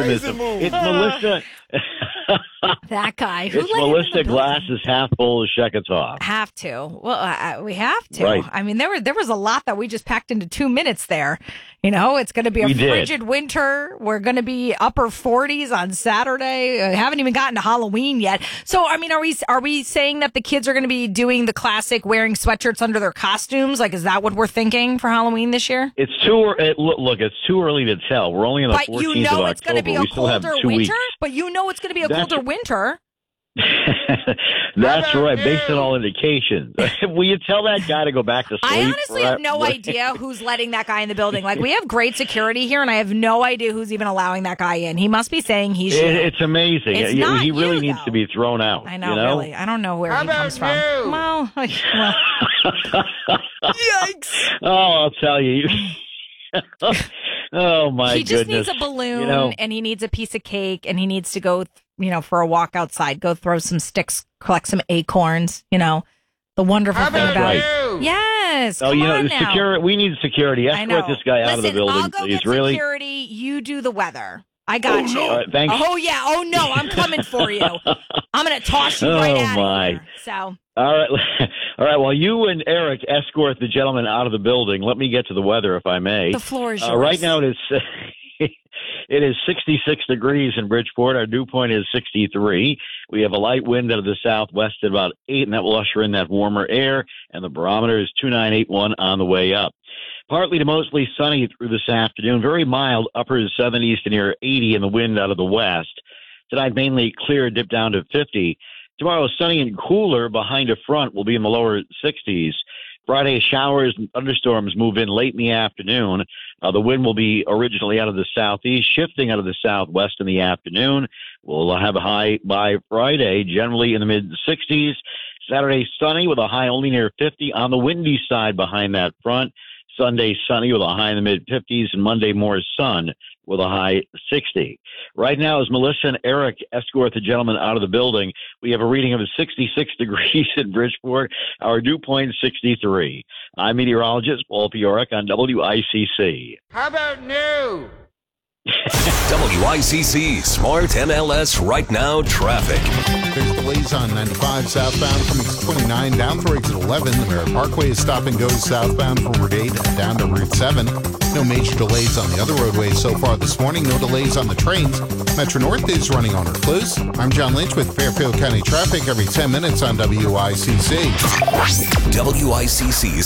optimism. It's Melissa. That guy. It's Melissa Glass's half full of Sheketov. Have to. Well, we have to. Right. I mean, there was a lot that we just packed into 2 minutes there. You know, it's going to be a frigid winter. We're going to be upper 40s on Saturday. Haven't even gotten to Halloween yet. So, I mean, are we saying that the kids are going to be doing the classic wearing sweatshirts under their costumes? Like, is that what we're thinking for Halloween this year? It's it's too early to tell. We're only on the 14th of October. But you know it's going to be a colder winter. Weeks. But you know it's going to be a colder winter. That's right, based on all indications. Will you tell that guy to go back to sleep? I honestly have no idea who's letting that guy in the building. Like, we have great security here, and I have no idea who's even allowing that guy in. He must be saying he's It's amazing. He really needs to be thrown out. I know, really. I don't know where he comes from. Well, yikes. Oh, I'll tell you. Oh, my goodness. He just needs a balloon, and he needs a piece of cake, and he needs to go for a walk outside, go throw some sticks, collect some acorns, the wonderful thing about it. Yes. Oh, security. We need security. Escort this guy out of the building, I'll go please. Get security. You do the weather. I got you. All right, thanks. Oh, yeah. Oh, no. I'm coming for you. I'm going to toss you right out of here. So. All right. All right. While you and Eric escort the gentleman out of the building, let me get to the weather, if I may. The floor is yours. Right now, it is 66 degrees in Bridgeport. Our dew point is 63. We have a light wind out of the southwest at about 8, and that will usher in that warmer air, and the barometer is 2981 on the way up. Partly to mostly sunny through this afternoon. Very mild, upper 70s to near 80 in the wind out of the west. Tonight, mainly clear, dip down to 50. Tomorrow, sunny and cooler behind a front will be in the lower 60s. Friday, showers and thunderstorms move in late in the afternoon. The wind will be originally out of the southeast, shifting out of the southwest in the afternoon. We'll have a high by Friday, generally in the mid-60s. Saturday, sunny with a high only near 50 on the windy side behind that front. Sunday, sunny with a high in the mid-50s, and Monday, more sun with a high 60. Right now, as Melissa and Eric escort the gentleman out of the building, we have a reading of 66 degrees in Bridgeport. Our dew point, 63. I'm meteorologist Paul Piorek on WICC. How about new? WICC Smart MLS Right Now traffic. There's delays on 95 southbound from exit 29 down through exit 11. The Merritt Parkway is stop and go southbound from Route 8 down to Route 7. No major delays on the other roadways so far this morning. No delays on the trains. Metro North is running on her clues. I'm John Lynch with Fairfield County Traffic every 10 minutes on WICC. WICC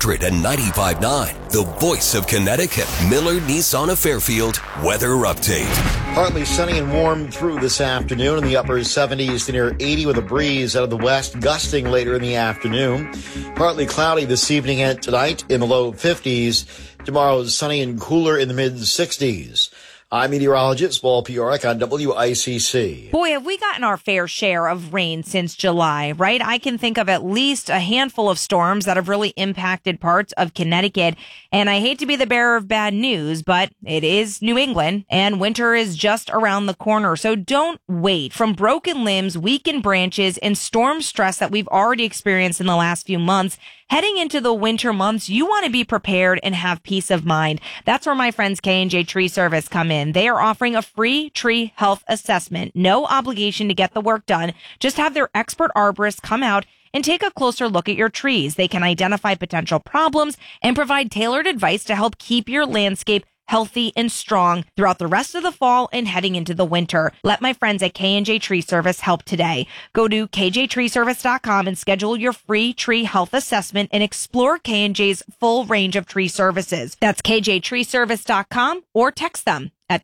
695.9, the voice of Connecticut. Miller Nissan of Fairfield weather update. Partly sunny and warm through this afternoon in the upper 70s to near 80 with a breeze out of the west, gusting later in the afternoon. Partly cloudy this evening and tonight in the low 50s. Tomorrow is sunny and cooler in the mid-60s. I'm meteorologist Paul Piorek on WICC. Boy, have we gotten our fair share of rain since July, right? I can think of at least a handful of storms that have really impacted parts of Connecticut. And I hate to be the bearer of bad news, but it is New England and winter is just around the corner. So don't wait. From broken limbs, weakened branches, and storm stress that we've already experienced in the last few months, heading into the winter months, you want to be prepared and have peace of mind. That's where my friends K&J Tree Service come in. They are offering a free tree health assessment. No obligation to get the work done. Just have their expert arborists come out and take a closer look at your trees. They can identify potential problems and provide tailored advice to help keep your landscape healthy and strong throughout the rest of the fall and heading into the winter. Let my friends at K&J Tree Service help today. Go to kjtreeservice.com and schedule your free tree health assessment and explore K&J's full range of tree services. That's kjtreeservice.com or text them at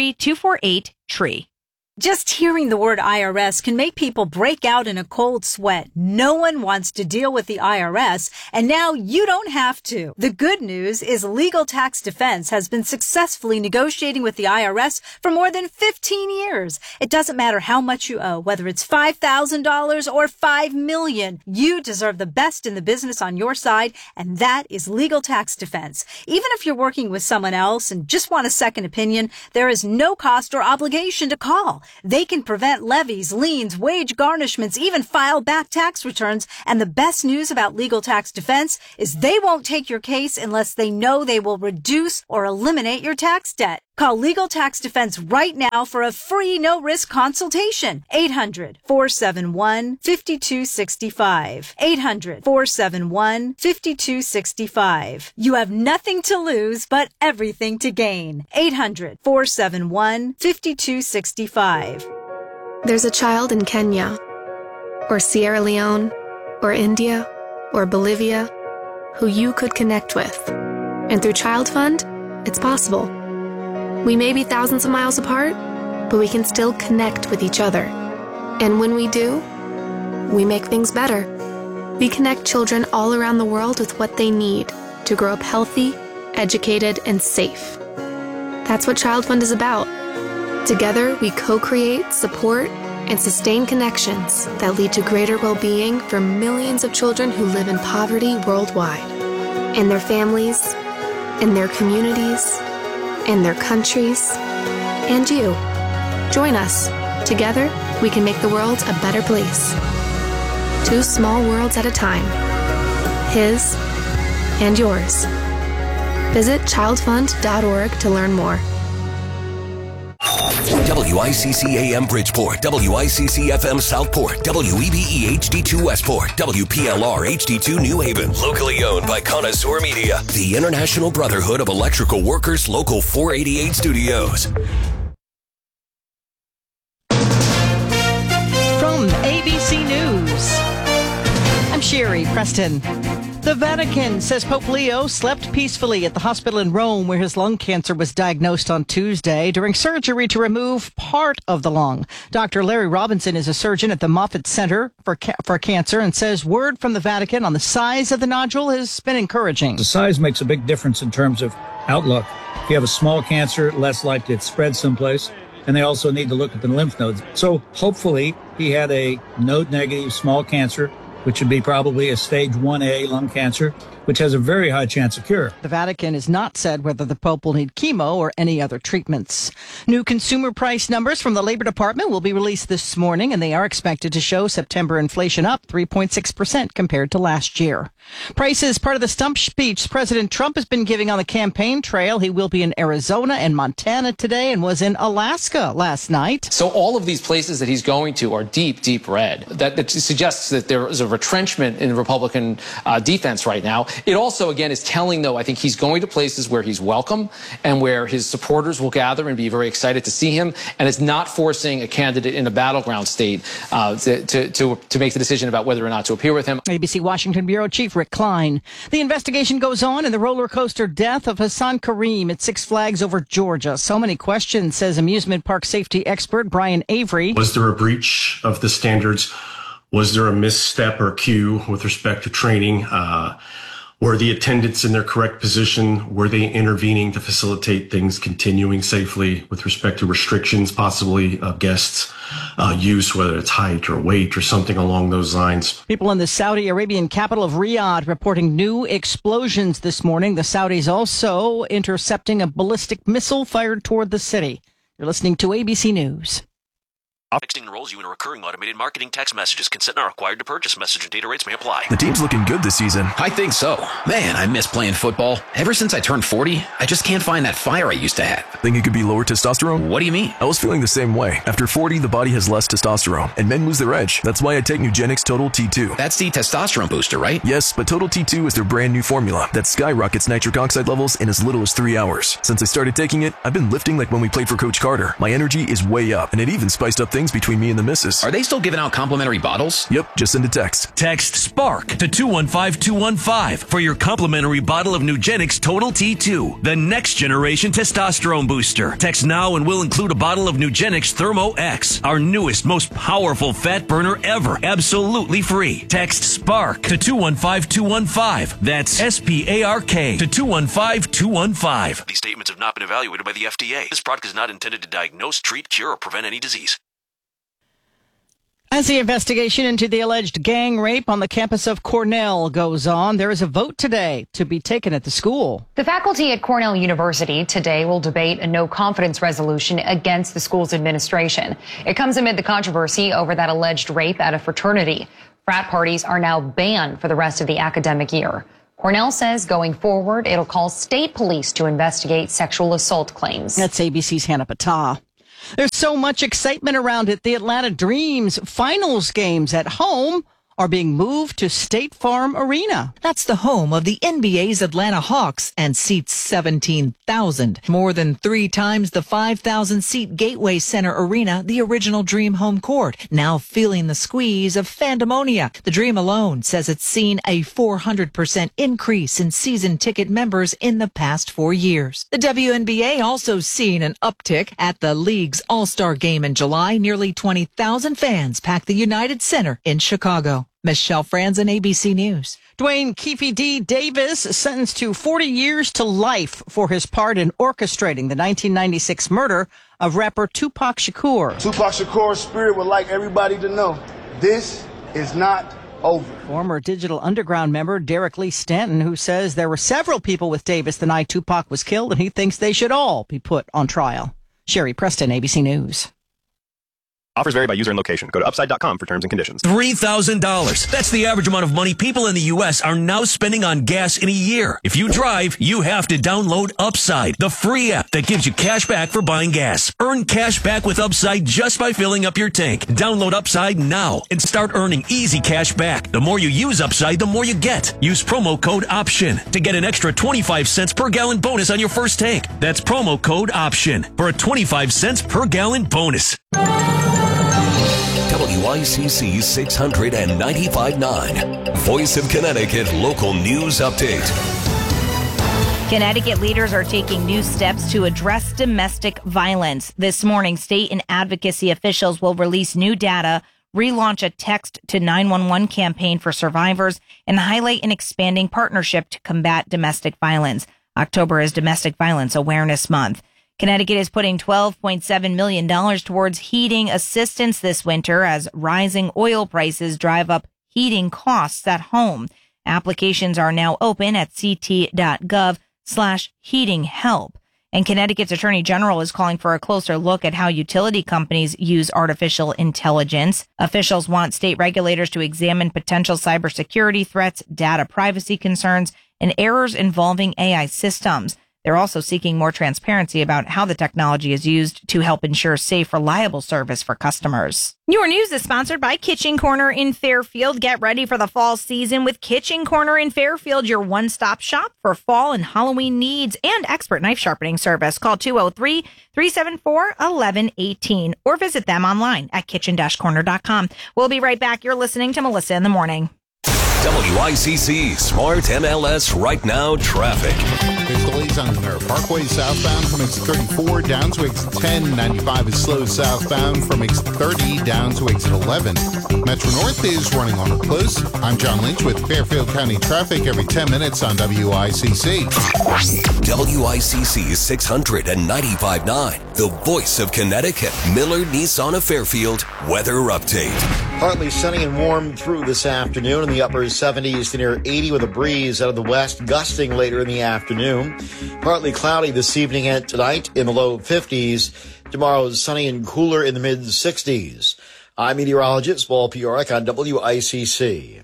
203-248-TREE. Just hearing the word IRS can make people break out in a cold sweat. No one wants to deal with the IRS, and now you don't have to. The good news is Legal Tax Defense has been successfully negotiating with the IRS for more than 15 years. It doesn't matter how much you owe, whether it's $5,000 or $5 million. You deserve the best in the business on your side, and that is Legal Tax Defense. Even if you're working with someone else and just want a second opinion, there is no cost or obligation to call. They can prevent levies, liens, wage garnishments, even file back tax returns. And the best news about Legal Tax Defense is they won't take your case unless they know they will reduce or eliminate your tax debt. Call Legal Tax Defense right now for a free no-risk consultation. 800-471-5265. 800-471-5265. You have nothing to lose but everything to gain. 800-471-5265. There's a child in Kenya, or Sierra Leone, or India, or Bolivia, who you could connect with. And through Child Fund, it's possible. We may be thousands of miles apart, but we can still connect with each other. And when we do, we make things better. We connect children all around the world with what they need to grow up healthy, educated, and safe. That's what Child Fund is about. Together, we co-create, support, and sustain connections that lead to greater well-being for millions of children who live in poverty worldwide, and their families, and their communities, and their countries, and you. Join us. Together, we can make the world a better place. 2 small worlds at a time. His and yours. Visit childfund.org to learn more. WICC AM Bridgeport, WICC FM Southport, WEBE HD2 Westport, WPLR HD2 New Haven. Locally owned by Connoisseur Media, the International Brotherhood of Electrical Workers, Local 488 Studios. From ABC News, I'm Sherry Preston. The Vatican says Pope Leo slept peacefully at the hospital in Rome where his lung cancer was diagnosed on Tuesday during surgery to remove part of the lung. Dr. Larry Robinson is a surgeon at the Moffitt Center for Cancer and says word from the Vatican on the size of the nodule has been encouraging. The size makes a big difference in terms of outlook. If you have a small cancer, less likely it spreads someplace. And they also need to look at the lymph nodes. So hopefully he had a node-negative small cancer, which would be probably a stage 1A lung cancer, which has a very high chance of cure. The Vatican has not said whether the Pope will need chemo or any other treatments. New consumer price numbers from the Labor Department will be released this morning, and they are expected to show September inflation up 3.6% compared to last year. Price is part of the stump speech President Trump has been giving on the campaign trail. He will be in Arizona and Montana today and was in Alaska last night. So all of these places that he's going to are deep, deep red. That suggests that there is a retrenchment in Republican defense right now. It also, again, is telling, though, I think he's going to places where he's welcome and where his supporters will gather and be very excited to see him. And it's not forcing a candidate in a battleground state to make the decision about whether or not to appear with him. ABC Washington Bureau Chief Rick Klein. The investigation goes on in the roller coaster death of Hassan Kareem at Six Flags over Georgia. So many questions, says amusement park safety expert Brian Avery. Was there a breach of the standards? Was there a misstep or cue with respect to training? Were the attendants in their correct position? Were they intervening to facilitate things continuing safely with respect to restrictions, possibly of guests' use, whether it's height or weight or something along those lines? People in the Saudi Arabian capital of Riyadh reporting new explosions this morning. The Saudis also intercepting a ballistic missile fired toward the city. You're listening to ABC News. Texting enrolls you in a recurring automated marketing text messages. Consent not required to purchase. Message and data rates may apply. The team's looking good this season. I think so. Man, I miss playing football. Ever since I turned 40, I just can't find that fire I used to have. Think it could be lower testosterone? What do you mean? I was feeling the same way. After 40, the body has less testosterone, and men lose their edge. That's why I take Nugenix Total T2. That's the testosterone booster, right? Yes, but Total T2 is their brand new formula that skyrockets nitric oxide levels in as little as 3 hours. Since I started taking it, I've been lifting like when we played for Coach Carter. My energy is way up, and it even spiced up things between me and the missus. Are they still giving out complimentary bottles? Yep, just send a text. Text SPARK to 215215 for your complimentary bottle of Nugenix Total T2, the next generation testosterone booster. Text now and we'll include a bottle of Nugenix Thermo X, our newest, most powerful fat burner ever, absolutely free. Text SPARK to 215215. That's SPARK to 215215. These statements have not been evaluated by the FDA. This product is not intended to diagnose, treat, cure, or prevent any disease. As the investigation into the alleged gang rape on the campus of Cornell goes on, there is a vote today to be taken at the school. The faculty at Cornell University today will debate a no-confidence resolution against the school's administration. It comes amid the controversy over that alleged rape at a fraternity. Frat parties are now banned for the rest of the academic year. Cornell says going forward, it'll call state police to investigate sexual assault claims. That's ABC's Hannah Patah. There's so much excitement around it. The Atlanta Dreams finals games at home are being moved to State Farm Arena. That's the home of the NBA's Atlanta Hawks and seats 17,000. More than 3 times the 5,000-seat Gateway Center Arena, the original Dream home court, now feeling the squeeze of fandemonia. The Dream alone says it's seen a 400% increase in season ticket members in the past 4 years. The WNBA also seen an uptick at the league's All-Star Game in July. Nearly 20,000 fans packed the United Center in Chicago. Michelle Franzen, ABC News. Dwayne Keefe D. Davis sentenced to 40 years to life for his part in orchestrating the 1996 murder of rapper Tupac Shakur. Tupac Shakur's spirit would like everybody to know this is not over. Former Digital Underground member Derek Lee Stanton, who says there were several people with Davis the night Tupac was killed, and he thinks they should all be put on trial. Sherry Preston, ABC News. Offers vary by user and location. Go to upside.com for terms and conditions. $3,000. That's the average amount of money people in the U.S. are now spending on gas in a year. If you drive, you have to download Upside, the free app that gives you cash back for buying gas. Earn cash back with Upside just by filling up your tank. Download Upside now and start earning easy cash back. The more you use Upside, the more you get. Use promo code OPTION to get an extra 25 cents per gallon bonus on your first tank. That's promo code OPTION for a 25 cents per gallon bonus. WICC 695.9. Voice of Connecticut Local News Update. Connecticut leaders are taking new steps to address domestic violence. This morning, state and advocacy officials will release new data, relaunch a text to 911 campaign for survivors, and highlight an expanding partnership to combat domestic violence. October is Domestic Violence Awareness Month. Connecticut is putting $12.7 million towards heating assistance this winter as rising oil prices drive up heating costs at home. Applications are now open at ct.gov/heating help. And Connecticut's Attorney General is calling for a closer look at how utility companies use artificial intelligence. Officials want state regulators to examine potential cybersecurity threats, data privacy concerns, and errors involving AI systems. They're also seeking more transparency about how the technology is used to help ensure safe, reliable service for customers. Your news is sponsored by Kitchen Corner in Fairfield. Get ready for the fall season with Kitchen Corner in Fairfield, your one-stop shop for fall and Halloween needs and expert knife sharpening service. Call 203-374-1118 or visit them online at kitchen-corner.com. We'll be right back. You're listening to Melissa in the Morning. WICC Smart MLS Right Now Traffic. There's delays on Merritt Parkway southbound from exit 34 down to exit 10. 95 is slow southbound from exit 30 down to exit 11. Metro North is running on or close. I'm John Lynch with Fairfield County traffic every 10 minutes on WICC. WICC 695.9, the voice of Connecticut. Miller Nissan of Fairfield weather update. Partly sunny and warm through this afternoon in the upper 70s to near 80 with a breeze out of the west, gusting later in the afternoon. Partly cloudy this evening and tonight in the low 50s. Tomorrow is sunny and cooler in the mid 60s. I'm meteorologist Paul Piorek on WICC.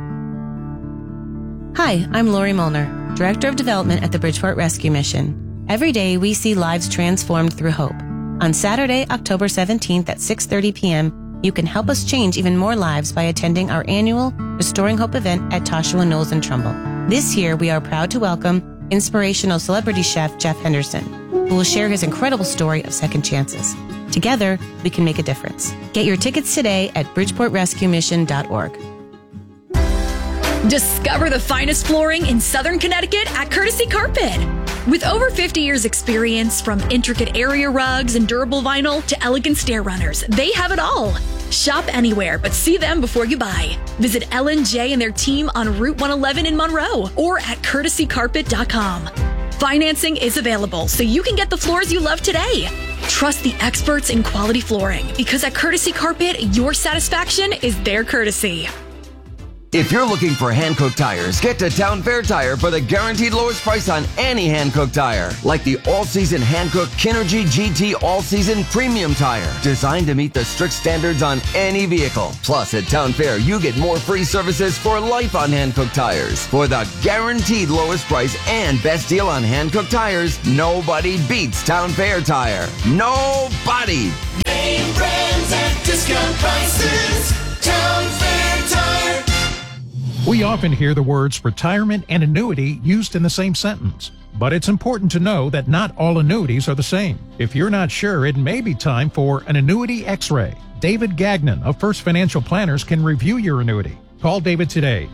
Hi, I'm Lori Molnar, Director of Development at the Bridgeport Rescue Mission. Every day we see lives transformed through hope. On Saturday, October 17th at 6:30 p.m., you can help us change even more lives by attending our annual Restoring Hope event at Toshua Knolls and Trumbull. This year, we are proud to welcome inspirational celebrity chef Jeff Henderson, who will share his incredible story of second chances. Together, we can make a difference. Get your tickets today at bridgeportrescuemission.org. Discover the finest flooring in Southern Connecticut at Courtesy Carpet. With over 50 years experience, from intricate area rugs and durable vinyl to elegant stair runners, they have it all. Shop anywhere, but see them before you buy. Visit Ellen J and their team on Route 111 in Monroe or at courtesycarpet.com. Financing is available, so you can get the floors you love today. Trust the experts in quality flooring, because at Courtesy Carpet, your satisfaction is their courtesy. If you're looking for Hankook tires, get to Town Fair Tire for the guaranteed lowest price on any Hankook tire. Like the all-season Hankook Kinergy GT All-Season Premium Tire, designed to meet the strict standards on any vehicle. Plus, at Town Fair, you get more free services for life on Hankook tires. For the guaranteed lowest price and best deal on Hankook tires, nobody beats Town Fair Tire. Nobody! Name brands at discount prices. Town Fair Tire. We often hear the words retirement and annuity used in the same sentence, but it's important to know that not all annuities are the same. If you're not sure, it may be time for an annuity x-ray. David Gagnon of First Financial Planners can review your annuity. Call David today,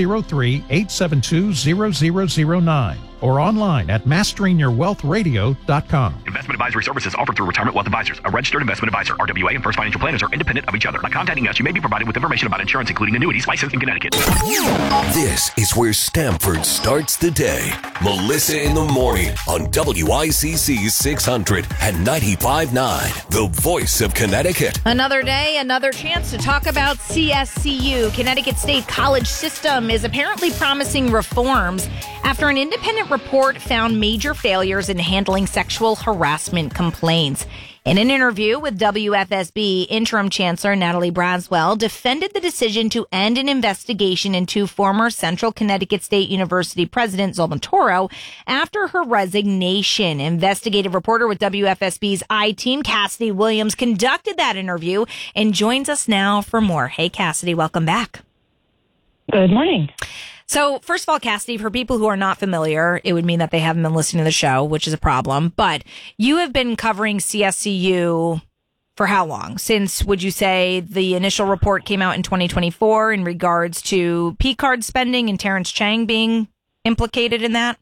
203-872-0009, or online at masteringyourwealthradio.com. Investment advisory services offered through Retirement Wealth Advisors, a registered investment advisor. RWA and First Financial Planners are independent of each other. By contacting us, you may be provided with information about insurance, including annuities, licensed in Connecticut. This is where Stamford starts the day. Melissa in the morning on WICC 600 and 95.9, the voice of Connecticut. Another day, another chance to talk about CSCU. Connecticut State College System is apparently promising reforms after an independent report found major failures in handling sexual harassment complaints. In an interview with WFSB, Interim Chancellor Natalie Braswell defended the decision to end an investigation into former Central Connecticut State University President Zulma Toro after her resignation. Investigative reporter with WFSB's I-Team, Cassidy Williams, conducted that interview and joins us now for more. Hey, Cassidy, welcome back. Good morning. So, first of all, Cassidy, for people who are not familiar, it would mean that they haven't been listening to the show, which is a problem. But you have been covering CSCU for how long? Since, would you say, the initial report came out in 2024 in regards to P-card spending and Terrence Chang being implicated in that?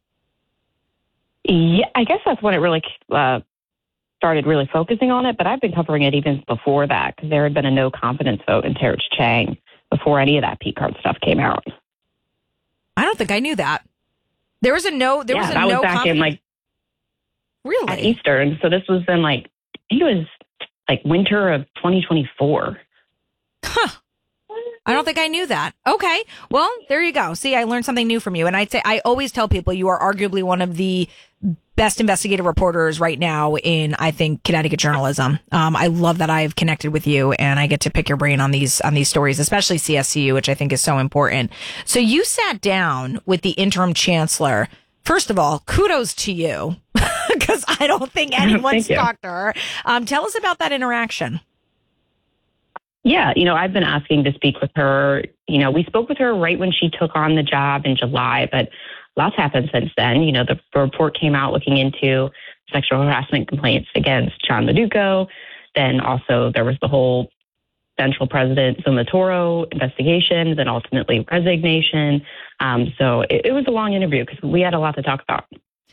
Yeah, I guess that's when it really started really focusing on it. But I've been covering it even before that, because there had been a no confidence vote in Terrence Chang before any of that P-card stuff came out. I don't think I knew that. There was a no. There was a that no. Was back in really at Eastern. So this was in I think it was winter of 2024. Huh. I don't think I knew that. Okay. Well, there you go. See, I learned something new from you. And I always tell people you are arguably one of the best investigative reporters right now in, I think, Connecticut journalism. I love that I've connected with you and I get to pick your brain on these stories, especially CSCU, which I think is so important. So you sat down with the interim chancellor. First of all, kudos to you, because I don't think anyone's talked to her. Tell us about that interaction. Yeah, I've been asking to speak with her. We spoke with her right when she took on the job in July, but lots happened since then. The report came out looking into sexual harassment complaints against John Maduco. Then also there was the whole Central President Zulma Toro investigation, then ultimately resignation. So it was a long interview because we had a lot to talk about.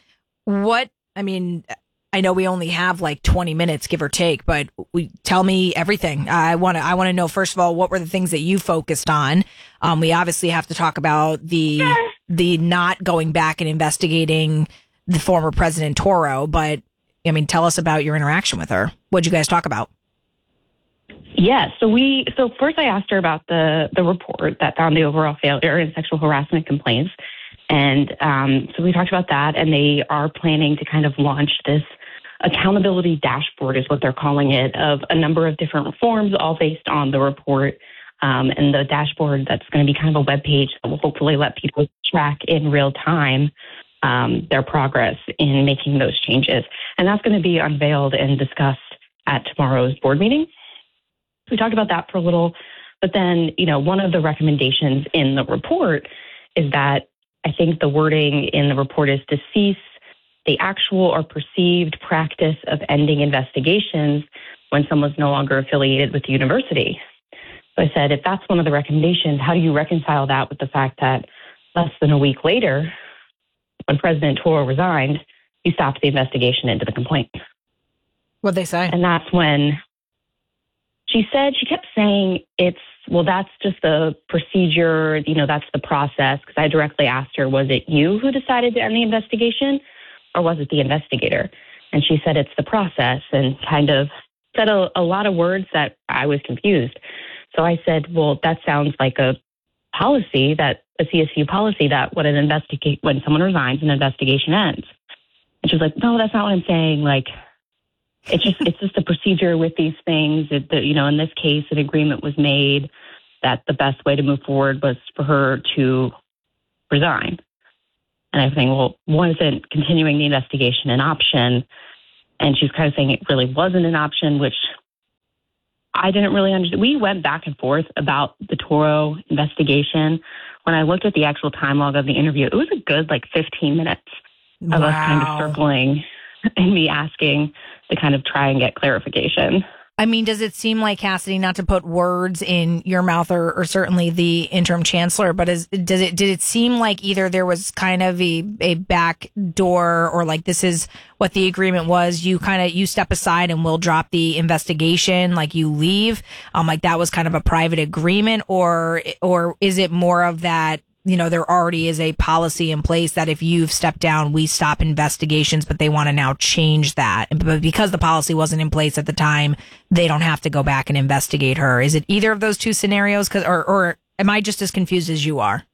I know we only have 20 minutes, give or take, but tell me everything. I want to know, first of all, what were the things that you focused on? We obviously have to talk about the not going back and investigating the former President Toro, but tell us about your interaction with her. What'd you guys talk about? Yeah, so first I asked her about the report that found the overall failure in sexual harassment complaints. And so we talked about that, and they are planning to kind of launch this accountability dashboard, is what they're calling it, of a number of different reforms, all based on the report. And the dashboard, that's going to be kind of a web page that will hopefully let people track in real time their progress in making those changes. And that's going to be unveiled and discussed at tomorrow's board meeting. We talked about that for a little, but then, one of the recommendations in the report is that I think the wording in the report is to cease the actual or perceived practice of ending investigations when someone's no longer affiliated with the university. So I said, if that's one of the recommendations, how do you reconcile that with the fact that less than a week later, when President Toro resigned, you stopped the investigation into the complaint? What'd they say? And that's when she kept saying that's just the procedure, that's the process. Because I directly asked her, was it you who decided to end the investigation or was it the investigator? And she said, it's the process, and kind of said a lot of words that I was confused. So I said, well, that sounds like a policy, that a CSU policy, that when someone resigns, an investigation ends. And she was like, no, that's not what I'm saying. Like, it's just a procedure with these things. In this case, an agreement was made that the best way to move forward was for her to resign. And I'm saying, well, wasn't continuing the investigation an option? And she's kind of saying it really wasn't an option, which I didn't really understand. We went back and forth about the Toro investigation. When I looked at the actual time log of the interview, it was a good 15 minutes of us kind of circling and me asking to kind of try and get clarification. I mean, does it seem like, Cassidy, not to put words in your mouth or certainly the interim chancellor, but did it seem like either there was kind of a back door, or like this is what the agreement was, you step aside and we'll drop the investigation, like you leave, like that was kind of a private agreement, or is it more of that, there already is a policy in place that if you've stepped down, we stop investigations, but they want to now change that. But because the policy wasn't in place at the time, they don't have to go back and investigate her. Is it either of those two scenarios? Or am I just as confused as you are?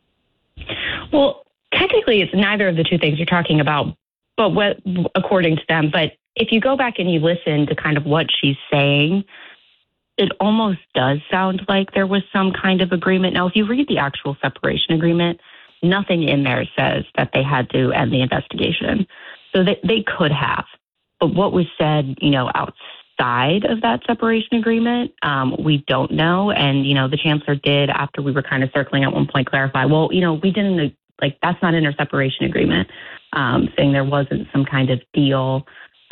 Well, technically, it's neither of the two things you're talking about, but according to them. But if you go back and you listen to kind of what she's saying, it almost does sound like there was some kind of agreement. Now, if you read the actual separation agreement, nothing in there says that they had to end the investigation. So they could have. But what was said, outside of that separation agreement, we don't know. And, the chancellor did, after we were kind of circling at one point, clarify, well, we didn't, that's not in our separation agreement, saying there wasn't some kind of deal.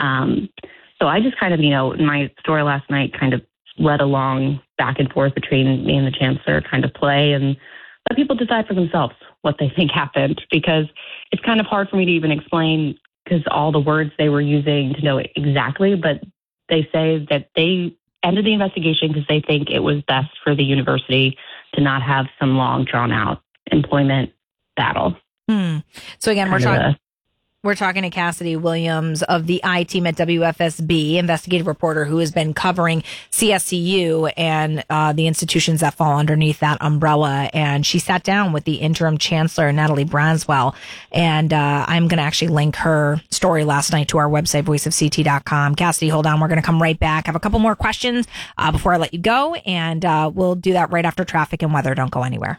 So I just kind of, in my story last night, kind of led along back and forth between me and the chancellor, kind of play and let people decide for themselves what they think happened, because it's kind of hard for me to even explain because all the words they were using to know it exactly, but they say that they ended the investigation because they think it was best for the university to not have some long drawn out employment battle. So again, we're talking to Cassidy Williams of the I-Team at WFSB, investigative reporter who has been covering CSCU and the institutions that fall underneath that umbrella. And she sat down with the interim chancellor, Natalie Braswell. And I'm going to actually link her story last night to our website, voiceofct.com. Cassidy, hold on. We're going to come right back. I have a couple more questions before I let you go. And we'll do that right after traffic and weather. Don't go anywhere.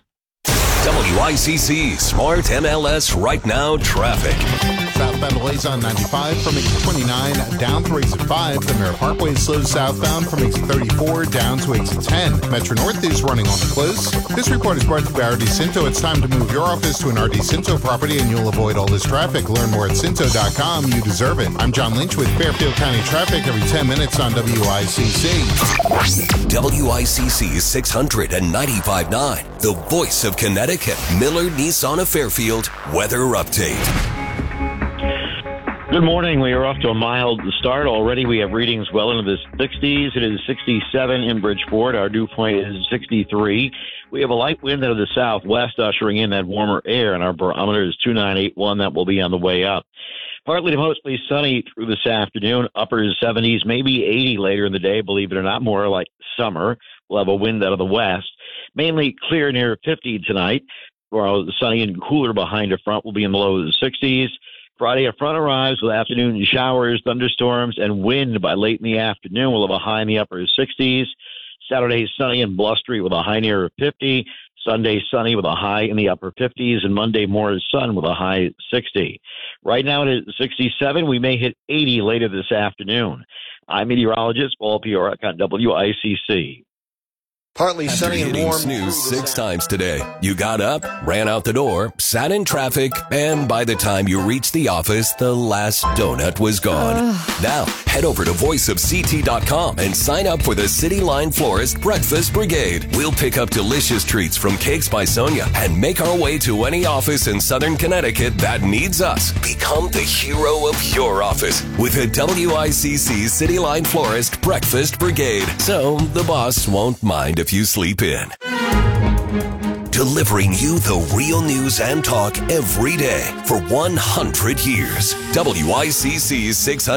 WICC Smart MLS Right Now Traffic. Southbound delays on 95 from exit 29 down through exit 5. The Merritt Parkway is slow southbound from exit 34 down to exit 10. Metro North is running on the close. This report is brought to you by RD Cinto. It's time to move your office to an RD Cinto property and you'll avoid all this traffic. Learn more at Cinto.com. You deserve it. I'm John Lynch with Fairfield County Traffic every 10 minutes on WICC. WICC 695.9, the voice of Connecticut. Miller Nissan of Fairfield weather update. Good morning. We are off to a mild start. Already we have readings well into the 60s. It is 67 in Bridgeport. Our dew point is 63. We have a light wind out of the southwest ushering in that warmer air, and our barometer is 2981. That will be on the way up. Partly to mostly sunny through this afternoon, upper 70s, maybe 80 later in the day, believe it or not, more like summer. We'll have a wind out of the west. Mainly clear near 50 tonight. Tomorrow, the sunny and cooler behind a front will be in the low 60s. Friday, a front arrives with afternoon showers, thunderstorms, and wind by late in the afternoon. We'll have a high in the upper 60s. Saturday, sunny and blustery with a high near 50. Sunday, sunny with a high in the upper 50s. And Monday, more sun with a high 60. Right now, it is 67. We may hit 80 later this afternoon. I'm meteorologist Paul Piorak on WICC. Partly After sunny and hitting warm. snooze 6 times today, you got up, ran out the door, sat in traffic, and by the time you reached the office, the last donut was gone. Now, head over to voiceofct.com and sign up for the City Line Florist Breakfast Brigade. We'll pick up delicious treats from Cakes by Sonia and make our way to any office in Southern Connecticut that needs us. Become the hero of your office with a WICC City Line Florist Breakfast Brigade, so the boss won't mind if you sleep in. delivering you the real news and talk every day for 100 years. WICC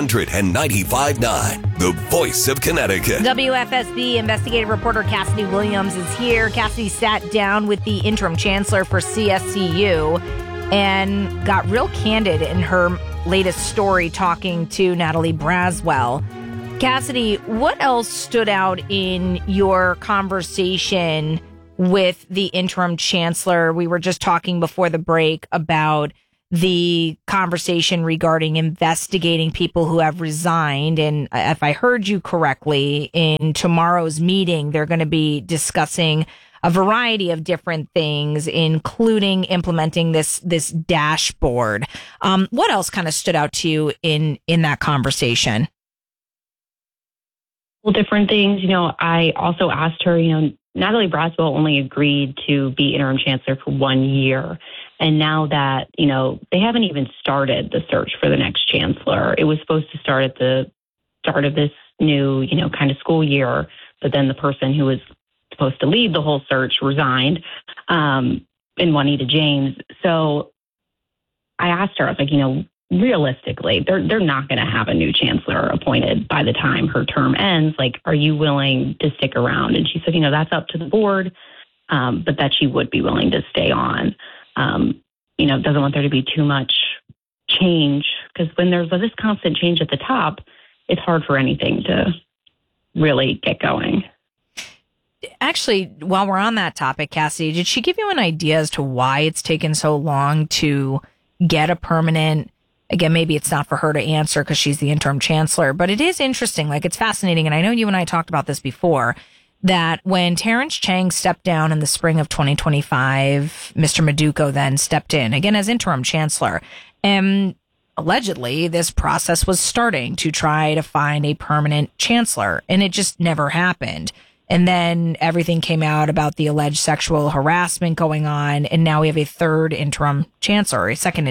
695.9, the voice of Connecticut. WFSB investigative reporter Cassidy Williams is here. Cassidy sat down with the interim chancellor for CSCU and got real candid in her latest story talking to Natalie Braswell. Cassidy, what else stood out in your conversation with the interim chancellor? We were just talking before the break about the conversation regarding investigating people who have resigned. And if I heard you correctly, in tomorrow's meeting, they're going to be discussing a variety of different things, including implementing this dashboard. What else kind of stood out to you in that conversation? Well, different things. I also asked her, Natalie Braswell only agreed to be interim chancellor for 1 year. And now that, they haven't even started the search for the next chancellor. It was supposed to start at the start of this new, kind of school year. But then the person who was supposed to lead the whole search resigned, and Juanita James. So I asked her, I was like, realistically, they're not going to have a new chancellor appointed by the time her term ends. Like, are you willing to stick around? And she said, that's up to the board, but that she would be willing to stay on. Doesn't want there to be too much change, because when there's this constant change at the top, it's hard for anything to really get going. Actually, while we're on that topic, Cassidy, did she give you an idea as to why it's taken so long to get a permanent? Again, maybe it's not for her to answer because she's the interim chancellor, but it is interesting. Like, it's fascinating. And I know you and I talked about this before, that when Terrence Chang stepped down in the spring of 2025, Mr. Meduco then stepped in again as interim chancellor. And allegedly, this process was starting to try to find a permanent chancellor, and it just never happened. And then everything came out about the alleged sexual harassment going on. And now we have a second interim chancellor,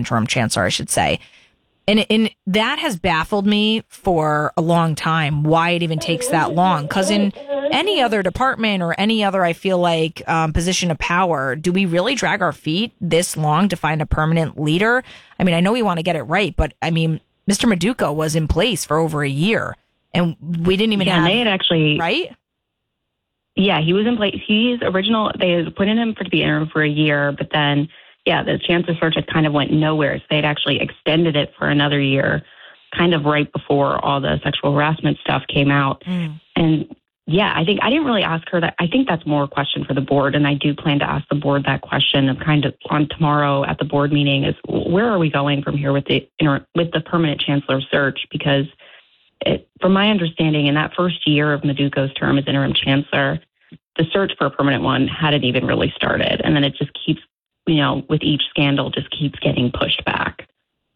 I should say. And that has baffled me for a long time, why it even takes that long. Because in any other department or any other, I feel like, position of power, do we really drag our feet this long to find a permanent leader? I mean, I know we want to get it right, but I mean, Mr. Meduco was in place for over a year, and we didn't even have... they had actually... Right? Yeah, he was in place. They had put in him to be interim for a year, but then... Yeah, the chancellor search had kind of went nowhere. So they had actually extended it for another year, kind of right before all the sexual harassment stuff came out. And yeah, I didn't really ask her that. I think that's more a question for the board. And I do plan to ask the board that question of kind of on tomorrow at the board meeting is, where are we going from here with the permanent chancellor search? Because from my understanding, in that first year of Meduco's term as interim chancellor, the search for a permanent one hadn't even really started. And then it just keeps, with each scandal, just keeps getting pushed back.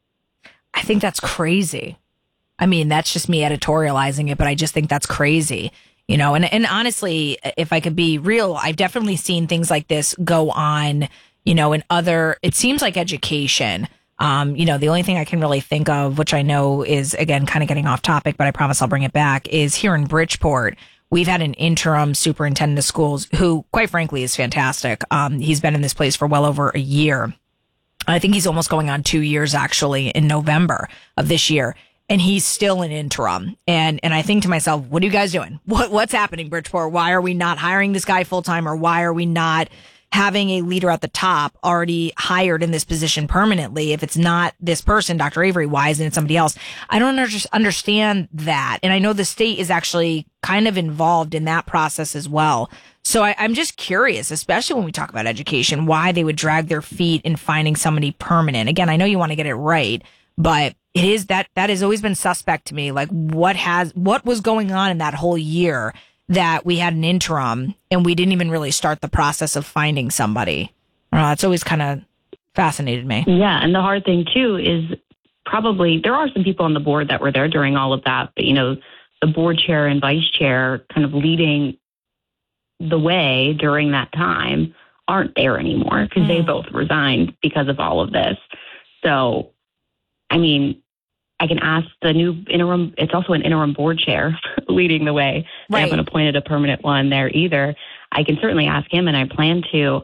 I think that's crazy. I mean, that's just me editorializing it, but I just think that's crazy. And honestly, if I could be real, I've definitely seen things like this go on, in other, it seems like education. The only thing I can really think of, which I know is, again, kind of getting off topic, but I promise I'll bring it back, is here in Bridgeport. We've had an interim superintendent of schools who, quite frankly, is fantastic. He's been in this place for well over a year. I think he's almost going on 2 years, actually, in November of this year. And he's still an interim. And I think to myself, what are you guys doing? What's happening, Bridgeport? Why are we not hiring this guy full time? Or why are we not having a leader at the top already hired in this position permanently? If it's not this person, Dr. Avery, why isn't it somebody else? I don't understand that. And I know the state is actually kind of involved in that process as well. So I'm just curious, especially when we talk about education, why they would drag their feet in finding somebody permanent. Again, I know you want to get it right, but it is that has always been suspect to me. Like, what was going on in that whole year that we had an interim and we didn't even really start the process of finding somebody? It's always kind of fascinated me. Yeah. And the hard thing too is probably there are some people on the board that were there during all of that, but the board chair and vice chair kind of leading the way during that time aren't there anymore because they both resigned because of all of this. So, I mean, I can ask the new interim, it's also an interim board chair leading the way. They haven't appointed a permanent one there either. I can certainly ask him, and I plan to.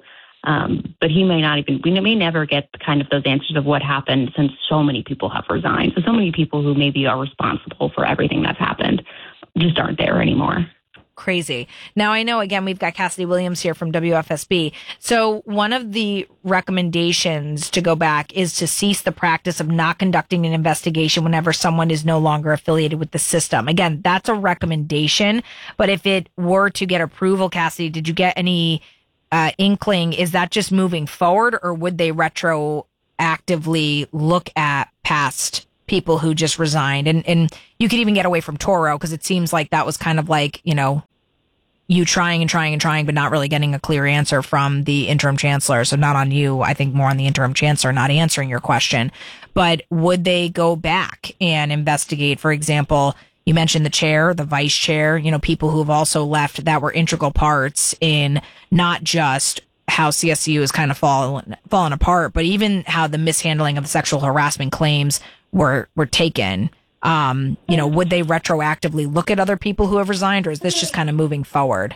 But we may never get kind of those answers of what happened since so many people have resigned. So many people who maybe are responsible for everything that's happened just aren't there anymore. Crazy. Now, I know, again, we've got Cassidy Williams here from WFSB. So one of the recommendations to go back is to cease the practice of not conducting an investigation whenever someone is no longer affiliated with the system. Again, that's a recommendation. But if it were to get approval, Cassidy, did you get any inkling? Is that just moving forward, or would they retroactively look at past people who just resigned? And you could even get away from Toro, because it seems like that was kind of like, you trying, but not really getting a clear answer from the interim chancellor. So not on you, I think more on the interim chancellor not answering your question. But would they go back and investigate, for example, you mentioned the chair, the vice chair, people who have also left that were integral parts in not just how CSU has kind of fallen apart, but even how the mishandling of the sexual harassment claims were taken. Would they retroactively look at other people who have resigned, or is this just kind of moving forward?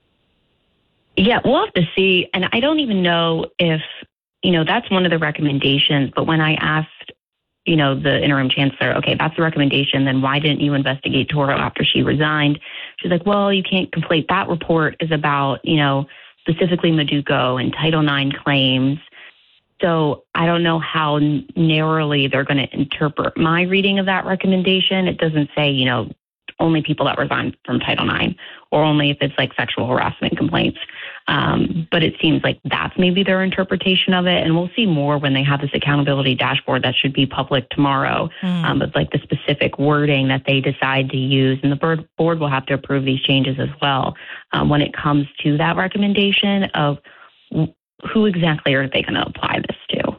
Yeah, we'll have to see. And I don't even know if, that's one of the recommendations. But when I asked, the interim chancellor, okay, that's the recommendation, then why didn't you investigate Toro after she resigned? She's like, well, you can't conflate. That report is about, specifically Maduco and Title IX claims. So I don't know how narrowly they're going to interpret my reading of that recommendation. It doesn't say, only people that resign from Title IX, or only if it's like sexual harassment complaints. But it seems like that's maybe their interpretation of it. And we'll see more when they have this accountability dashboard that should be public tomorrow. But like the specific wording that they decide to use, and the board will have to approve these changes as well. When it comes to that recommendation of who exactly are they going to apply this to?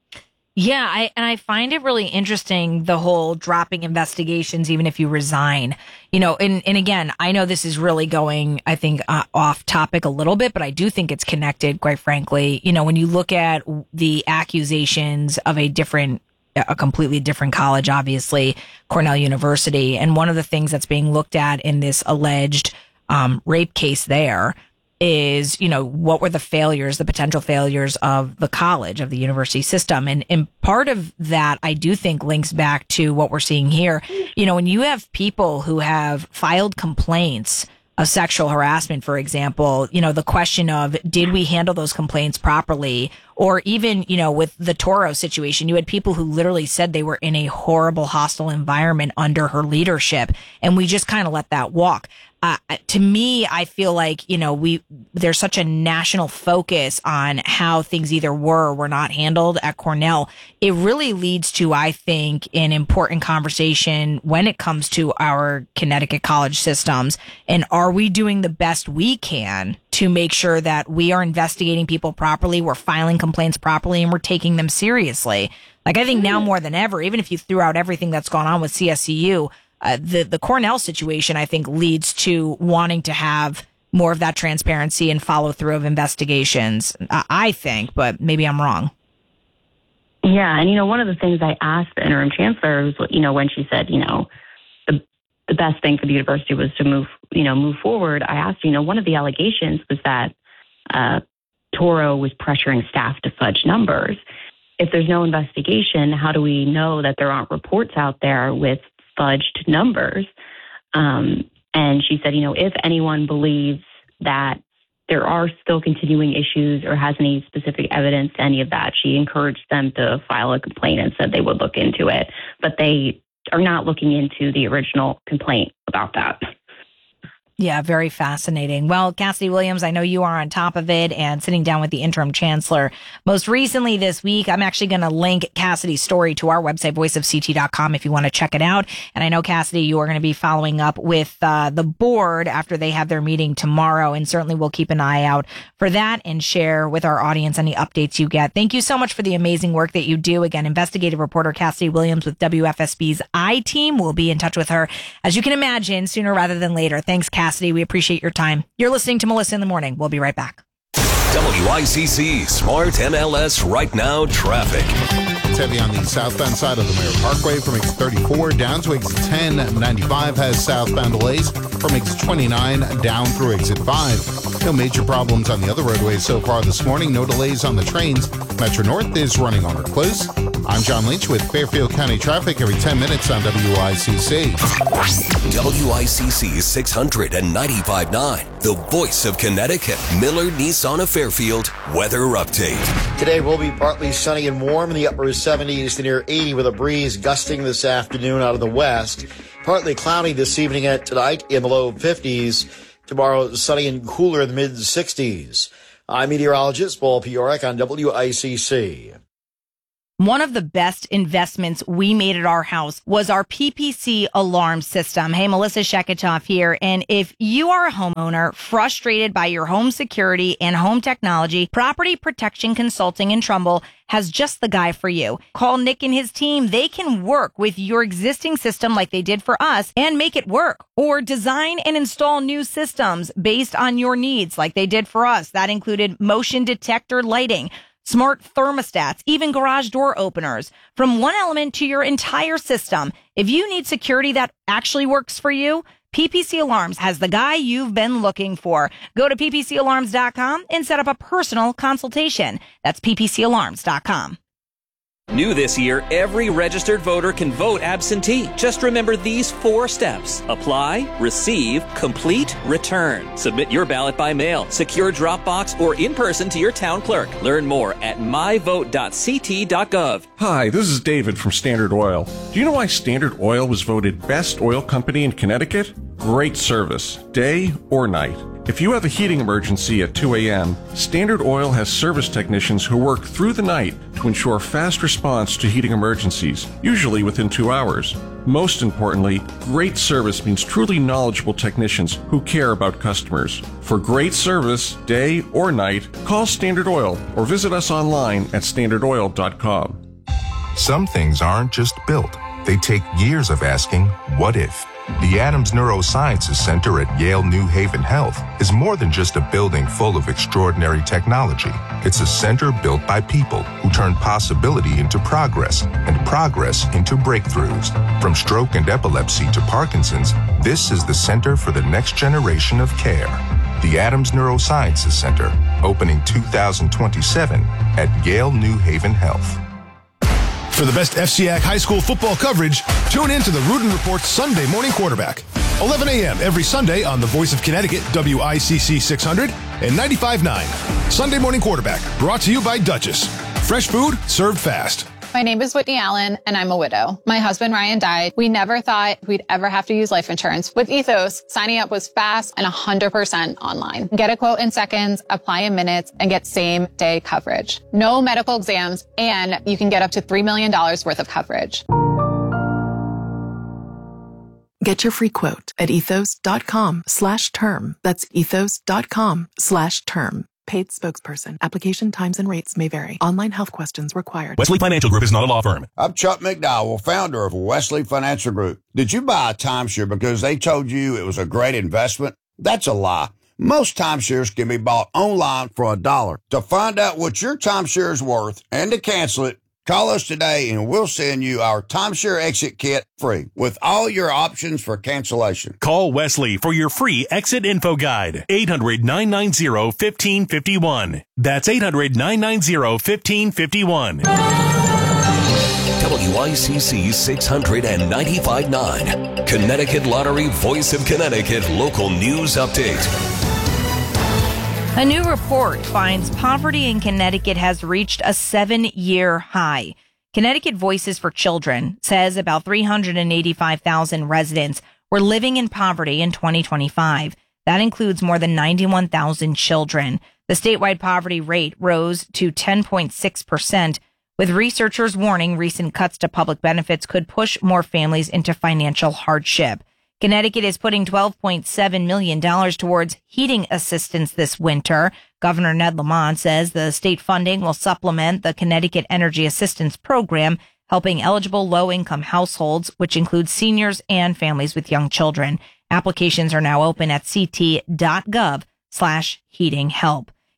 Yeah, I find it really interesting, the whole dropping investigations, even if you resign, and again, I know this is really going, I think, off topic a little bit, but I do think it's connected, quite frankly. When you look at the accusations of a completely different college, obviously, Cornell University, and one of the things that's being looked at in this alleged rape case there is, what were the potential failures of the college, of the university system. And part of that, I do think, links back to what we're seeing here. When you have people who have filed complaints of sexual harassment, for example, the question of, did we handle those complaints properly? Or even, with the Toro situation, you had people who literally said they were in a horrible, hostile environment under her leadership, and we just kind of let that walk. To me, I feel like, there's such a national focus on how things either were or were not handled at Cornell. It really leads to, I think, an important conversation when it comes to our Connecticut college systems. And are we doing the best we can to make sure that we are investigating people properly, we're filing complaints properly, and we're taking them seriously? Like, I think now more than ever, even if you threw out everything that's gone on with CSCU, the Cornell situation, I think, leads to wanting to have more of that transparency and follow through of investigations, I think, but maybe I'm wrong. Yeah. And, one of the things I asked the interim chancellor was, when she said, the best thing for the university was to move forward. I asked, one of the allegations was that Toro was pressuring staff to fudge numbers. If there's no investigation, how do we know that there aren't reports out there with fudged numbers? And she said, if anyone believes that there are still continuing issues or has any specific evidence to any of that, she encouraged them to file a complaint and said they would look into it. But they are not looking into the original complaint about that. Yeah, very fascinating. Well, Cassidy Williams, I know you are on top of it and sitting down with the interim chancellor. Most recently this week, I'm actually going to link Cassidy's story to our website, voiceofct.com, if you want to check it out. And I know, Cassidy, you are going to be following up with the board after they have their meeting tomorrow. And certainly we'll keep an eye out for that and share with our audience any updates you get. Thank you so much for the amazing work that you do. Again, investigative reporter Cassidy Williams with WFSB's I-Team. We'll be in touch with her, as you can imagine, sooner rather than later. Thanks, Cassidy. We appreciate your time. You're listening to Melissa in the Morning. We'll be right back. WICC Smart MLS Right Now traffic. It's heavy on the southbound side of the Merritt Parkway from exit 34 down to exit 10. 95 has southbound delays from exit 29 down through exit 5. No major problems on the other roadways so far this morning. No delays on the trains. Metro North is running on or close. I'm John Lynch with Fairfield County traffic every 10 minutes on WICC. WICC 695.9, the voice of Connecticut. Miller Nissan of Fairfield weather update. Today will be partly sunny and warm in the upper 70s to near 80 with a breeze gusting this afternoon out of the west. Partly cloudy this evening and tonight in the low 50s. Tomorrow sunny and cooler in the mid 60s. I'm meteorologist Paul Piorek on WICC. One of the best investments we made at our house was our PPC alarm system. Hey, Melissa Sheketoff here. And if you are a homeowner frustrated by your home security and home technology, Property Protection Consulting in Trumbull has just the guy for you. Call Nick and his team. They can work with your existing system like they did for us and make it work. Or design and install new systems based on your needs like they did for us. That included motion detector lighting, smart thermostats, even garage door openers. From one element to your entire system, if you need security that actually works for you, PPC Alarms has the guy you've been looking for. Go to ppcalarms.com and set up a personal consultation. That's ppcalarms.com. New this year, every registered voter can vote absentee. Just remember these 4 steps. Apply, receive, complete, return. Submit your ballot by mail, secure Dropbox, or in person to your town clerk. Learn more at myvote.ct.gov. Hi, this is David from Standard Oil. Do you know why Standard Oil was voted best oil company in Connecticut? Great service, day or night. If you have a heating emergency at 2 a.m., Standard Oil has service technicians who work through the night to ensure fast response to heating emergencies, usually within 2 hours. Most importantly, great service means truly knowledgeable technicians who care about customers. For great service, day or night, call Standard Oil or visit us online at standardoil.com. Some things aren't just built. They take years of asking, what if? The Adams Neurosciences Center at Yale New Haven Health is more than just a building full of extraordinary technology. It's a center built by people who turn possibility into progress and progress into breakthroughs. From stroke and epilepsy to Parkinson's, this is the center for the next generation of care. The Adams Neurosciences Center, opening 2027 at Yale New Haven Health. For the best FCIAC high school football coverage, tune in to the Rudin Report Sunday Morning Quarterback. 11 a.m. every Sunday on the Voice of Connecticut, WICC 600 and 95.9. Sunday Morning Quarterback, brought to you by Duchess. Fresh food, served fast. My name is Whitney Allen, and I'm a widow. My husband, Ryan, died. We never thought we'd ever have to use life insurance. With Ethos, signing up was fast and 100% online. Get a quote in seconds, apply in minutes, and get same-day coverage. No medical exams, and you can get up to $3 million worth of coverage. Get your free quote at ethos.com/term. That's ethos.com/term. Paid spokesperson. Application times and rates may vary. Online health questions required. Wesley Financial Group is not a law firm. I'm Chuck McDowell, founder of Wesley Financial Group. Did you buy a timeshare because they told you it was a great investment? That's a lie. Most timeshares can be bought online for $1. To find out what your timeshare is worth and to cancel it, call us today and we'll send you our timeshare exit kit free with all your options for cancellation. Call Wesley for your free exit info guide. 800-990-1551. That's 800-990-1551. WICC 695.9. Connecticut Lottery Voice of Connecticut Local News Update. A new report finds poverty in Connecticut has reached a 7-year high. Connecticut Voices for Children says about 385,000 residents were living in poverty in 2025. That includes more than 91,000 children. The statewide poverty rate rose to 10.6%, with researchers warning recent cuts to public benefits could push more families into financial hardship. Connecticut is putting $12.7 million towards heating assistance this winter. Governor Ned Lamont says the state funding will supplement the Connecticut Energy Assistance Program, helping eligible low-income households, which includes seniors and families with young children. Applications are now open at ct.gov/heating help.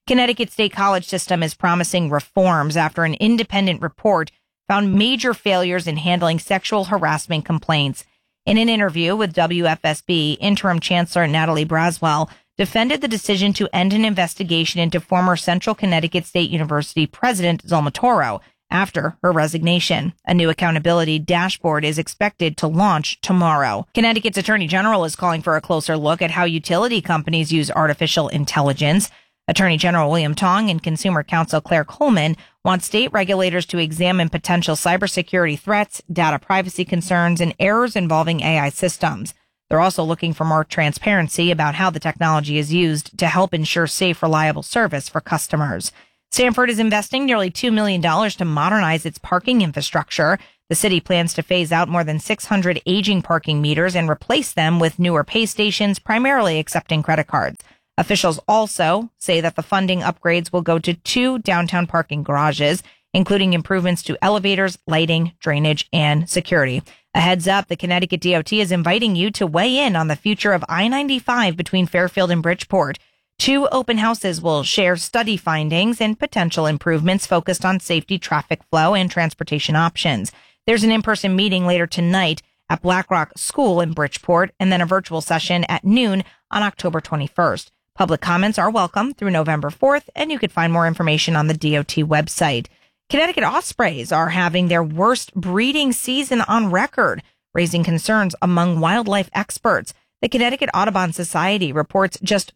Connecticut State College system is promising reforms after an independent report found major failures in handling sexual harassment complaints. In an interview with WFSB, Interim Chancellor Natalie Braswell defended the decision to end an investigation into former Central Connecticut State University President Zulma Toro after her resignation. A new accountability dashboard is expected to launch tomorrow. Connecticut's Attorney General is calling for a closer look at how utility companies use artificial intelligence. Attorney General William Tong and Consumer Counsel Claire Coleman want state regulators to examine potential cybersecurity threats, data privacy concerns, and errors involving AI systems. They're also looking for more transparency about how the technology is used to help ensure safe, reliable service for customers. Stamford is investing nearly $2 million to modernize its parking infrastructure. The city plans to phase out more than 600 aging parking meters and replace them with newer pay stations, primarily accepting credit cards. Officials also say that the funding upgrades will go to 2 downtown parking garages, including improvements to elevators, lighting, drainage, and security. A heads up, the Connecticut DOT is inviting you to weigh in on the future of I-95 between Fairfield and Bridgeport. 2 open houses will share study findings and potential improvements focused on safety, traffic flow, and transportation options. There's an in-person meeting later tonight at Blackrock School in Bridgeport, and then a virtual session at noon on October 21st. Public comments are welcome through November 4th, and you can find more information on the DOT website. Connecticut ospreys are having their worst breeding season on record, raising concerns among wildlife experts. The Connecticut Audubon Society reports just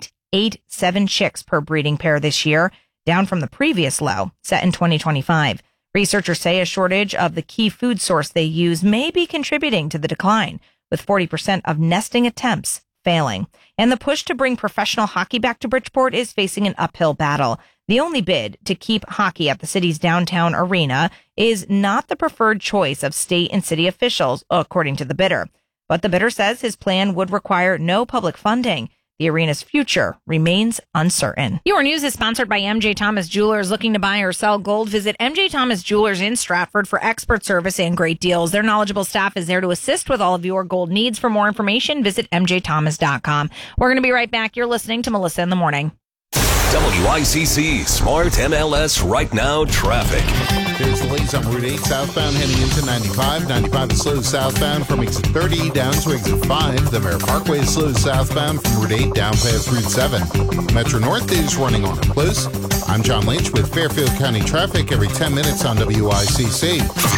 0.87 chicks per breeding pair this year, down from the previous low, set in 2025. Researchers say a shortage of the key food source they use may be contributing to the decline, with 40% of nesting attempts failing. And the push to bring professional hockey back to Bridgeport is facing an uphill battle. The only bid to keep hockey at the city's downtown arena is not the preferred choice of state and city officials, according to the bidder. But the bidder says his plan would require no public funding. The arena's future remains uncertain. Your news is sponsored by MJ Thomas Jewelers. Looking to buy or sell gold? Visit MJ Thomas Jewelers in Stratford for expert service and great deals. Their knowledgeable staff is there to assist with all of your gold needs. For more information, visit mjthomas.com. We're going to be right back. You're listening to Melissa in the Morning. WICC Smart MLS Right Now Traffic. There's delays on Route 8 southbound heading into 95. 95 is slow southbound from exit 30 down to exit 5. The Merritt Parkway is slow southbound from Route 8 down past Route 7. Metro North is running on or close. I'm John Lynch with Fairfield County traffic every 10 minutes on WICC.